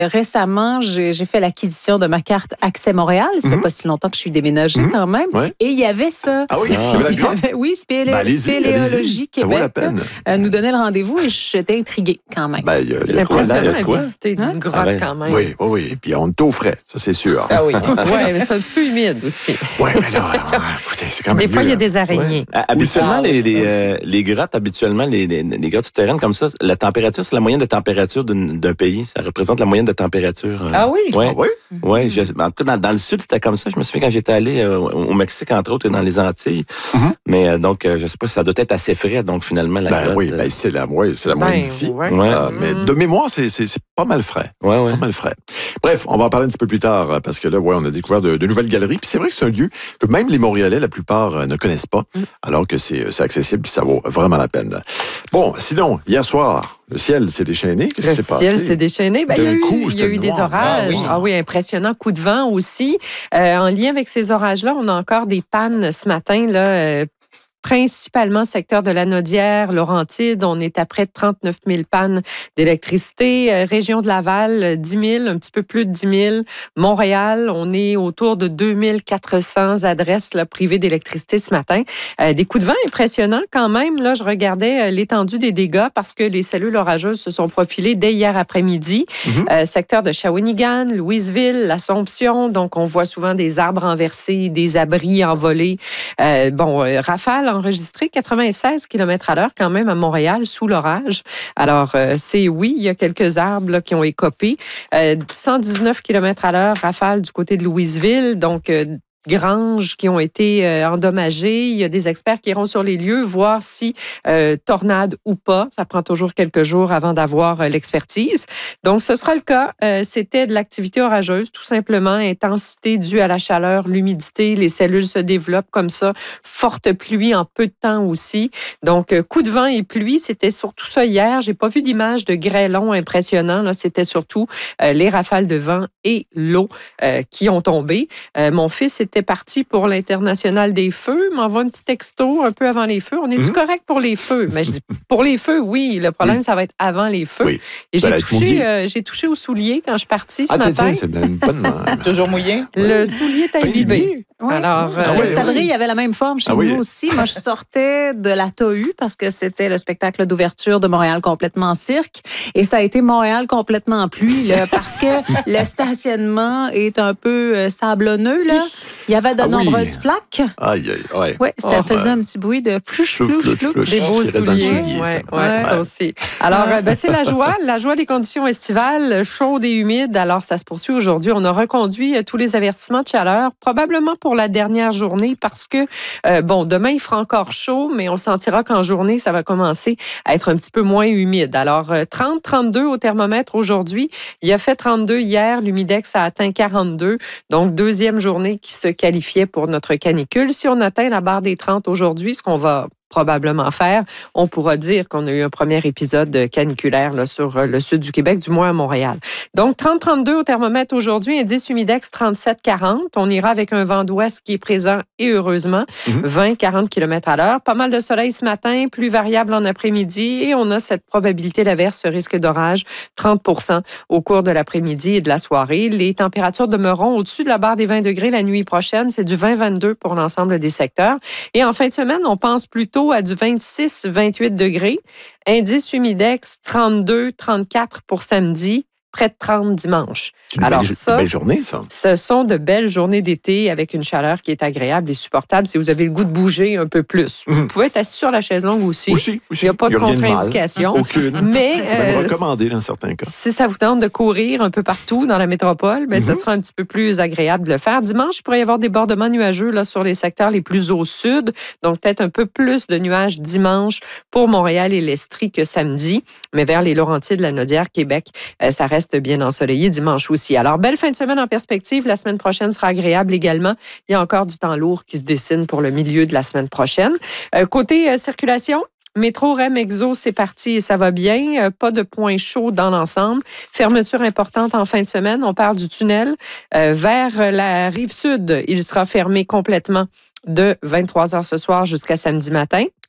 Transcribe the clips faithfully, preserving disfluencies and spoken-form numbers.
Récemment, j'ai, j'ai fait l'acquisition de ma carte Accès Montréal. Ça fait mm-hmm. pas si longtemps que je suis déménagée mm-hmm. quand même. Ouais. Et il y avait ça. Ah oui, ah. la grotte? Oui, Spélé- ben, allez-y, Spéléologie allez-y. Québec. Ça vaut la peine. Euh, nous donnait le rendez-vous et j'étais intriguée quand même. Ben, y a, c'est impressionnant à visiter une grotte ah, ouais. quand même. Oui, oui, oui. Et puis on est au frais, ça c'est sûr. Ah oui. Oui, mais c'est un petit peu humide aussi. Oui, mais là, écoutez, c'est quand même Des fois, il y a des araignées. Ouais. Habituellement, les, les, euh, les grottes, habituellement, les, les, les grottes souterraines comme ça, la température, c'est la moyenne de température d'un, d'un pays. Ça représente la moyenne de température. Ah oui? Ouais. Ah oui? Oui, je, en tout cas, dans, dans le sud, c'était comme ça. Je me souviens quand j'étais allé euh, au Mexique, entre autres, et dans les Antilles. Mm-hmm. Mais euh, donc, euh, je sais pas si ça doit être assez frais, donc finalement, la ben grotte, oui, ben c'est la, ouais, c'est la moyenne ben, d'ici. Ouais. Euh, mm. Mais de mémoire, c'est, c'est, c'est pas mal frais. Ouais, ouais. Pas mal frais. Bref, on va en parler un petit peu plus tard, parce que là, ouais, on a découvert de, de nouvelles galeries. Puis c'est vrai que c'est un lieu que même les Montréalais, la plupart, euh, ne connaissent pas, mm. alors que c'est, c'est accessible puis ça vaut vraiment la peine. Bon, sinon, hier soir, le ciel s'est déchaîné. Qu'est-ce le qui s'est passé? Le ciel s'est déchaîné. Ben, il y a eu, coup, il y a eu des orages. Ah oui. ah oui, impressionnant. Coup de vent aussi. Euh, en lien avec ces orages-là, on a encore des pannes ce matin, là. Euh, principalement secteur de la Naudière, Laurentides. On est à près de trente-neuf mille pannes d'électricité. Euh, région de Laval, dix mille, un petit peu plus de dix mille. Montréal, on est autour de deux mille quatre cents adresses là, privées d'électricité ce matin. Euh, des coups de vent impressionnants quand même. Là, je regardais euh, l'étendue des dégâts parce que les cellules orageuses se sont profilées dès hier après-midi. Mm-hmm. Euh, secteur de Shawinigan, Louisville, l'Assomption. Donc, on voit souvent des arbres renversés, des abris envolés. Euh, bon, euh, rafale enregistré quatre-vingt-seize kilomètres à l'heure quand même à Montréal sous l'orage. Alors, euh, c'est oui, il y a quelques arbres là, qui ont écopé. Euh, cent dix-neuf kilomètres à l'heure, rafale du côté de Louisville. Donc, euh, granges qui ont été euh, endommagées. Il y a des experts qui iront sur les lieux voir si euh, tornade ou pas. Ça prend toujours quelques jours avant d'avoir euh, l'expertise. Donc, ce sera le cas. Euh, c'était de l'activité orageuse, tout simplement. Intensité due à la chaleur, l'humidité. Les cellules se développent comme ça. Forte pluie en peu de temps aussi. Donc, euh, coup de vent et pluie, c'était surtout ça hier. J'ai pas vu d'image de grêlons impressionnants. Là, c'était surtout euh, les rafales de vent et l'eau euh, qui ont tombé. Euh, mon fils est était parti pour l'International des Feux, m'envoie un petit texto un peu avant les feux. On est-tu mm-hmm. correct pour les feux? Mais je dis, pour les feux, oui. Le problème, oui. ça va être avant les feux. Oui. Et j'ai, ben, touché, euh, j'ai touché au soulier quand je suis partie ce ah, matin. Ah, c'est une bonne... Toujours mouillé? Le soulier est imbibé. Oui. Alors, ah, euh, oui, l'espadrille oui. avait la même forme chez ah, nous oui. aussi. Moi, je sortais de la T A U parce que c'était le spectacle d'ouverture de Montréal complètement cirque. Et ça a été Montréal complètement pluie là, parce que le stationnement est un peu euh, sablonneux. Là. Il y avait de ah, nombreuses oui. flaques. Aïe, aïe, ouais. Oui, ça oh, faisait euh... un petit bruit de flouche, flouche, flouche. flouche. Des beaux souliers. Oui, ouais, ouais, ça aussi. Alors, ben, c'est la joie, la joie des conditions estivales, chaudes et humides. Alors, ça se poursuit aujourd'hui. On a reconduit tous les avertissements de chaleur, probablement pour la dernière journée parce que, euh, bon, demain, il fera encore chaud, mais on sentira qu'en journée, ça va commencer à être un petit peu moins humide. Alors, trente, trente-deux au thermomètre aujourd'hui. Il a fait trente-deux hier. L'humidex a atteint quarante-deux. Donc, deuxième journée qui se qualifiait pour notre canicule. Si on atteint la barre des trente aujourd'hui, ce qu'on va probablement faire, on pourra dire qu'on a eu un premier épisode caniculaire là, sur le sud du Québec, du moins à Montréal. Donc, trente trente-deux au thermomètre aujourd'hui, indice humidex trente-sept quarante. On ira avec un vent d'ouest qui est présent et heureusement, mm-hmm. vingt quarante kilomètres à l'heure. Pas mal de soleil ce matin, plus variable en après-midi et on a cette probabilité d'averse, ce risque d'orage, trente pour cent au cours de l'après-midi et de la soirée. Les températures demeureront au-dessus de la barre des vingt degrés la nuit prochaine. C'est du vingt vingt-deux pour l'ensemble des secteurs. Et en fin de semaine, on pense plutôt à du vingt-six vingt-huit degrés. Indice humidex trente-deux trente-quatre pour samedi. Près de trente dimanche. C'est une, Alors, belle, ça, une belle journée, ça. Ce sont de belles journées d'été avec une chaleur qui est agréable et supportable si vous avez le goût de bouger un peu plus. Mmh. Vous pouvez être assis sur la chaise longue aussi. Aussi, aussi. Il n'y a pas de contre-indication. Aucune. Mais, c'est même recommandé dans certains cas. Si ça vous tente de courir un peu partout dans la métropole, ben, mmh. ce sera un petit peu plus agréable de le faire. Dimanche, il pourrait y avoir des débordements nuageux là, sur les secteurs les plus au sud. Donc, peut-être un peu plus de nuages dimanche pour Montréal et l'Estrie que samedi. Mais vers les Laurentides, la Naudière, Québec, euh, ça reste bien ensoleillé dimanche aussi. Alors, belle fin de semaine en perspective. La semaine prochaine sera agréable également. Il y a encore du temps lourd qui se dessine pour le milieu de la semaine prochaine. Euh, côté euh, circulation, Métro, R E M, Exo, c'est parti et ça va bien. Euh, pas de points chauds dans l'ensemble. Fermeture importante en fin de semaine. On parle du tunnel. Euh, vers la rive sud, il sera fermé complètement de vingt-trois heures ce soir jusqu'à samedi matin.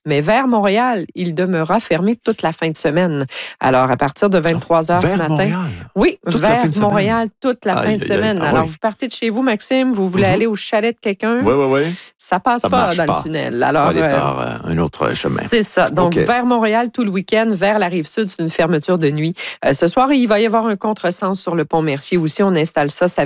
mais vers Montréal, il demeurera fermé toute la fin de semaine. Alors, à partir de vingt-trois heures vers ce matin. Montréal. Oui, toute vers Montréal toute la aïe, fin de aïe, semaine. aïe. Ah, Alors, oui. vous partez de chez vous, Maxime, vous voulez mm-hmm. aller au chalet de quelqu'un. Oui, oui, oui. Ça passe ça pas dans pas. le tunnel. Alors, aller par euh, un autre chemin. C'est ça. Donc, okay. vers Montréal tout le week-end, vers la Rive-Sud, c'est une fermeture de nuit. Euh, ce soir, il va y avoir un contresens sur le pont Mercier aussi. On installe ça. ça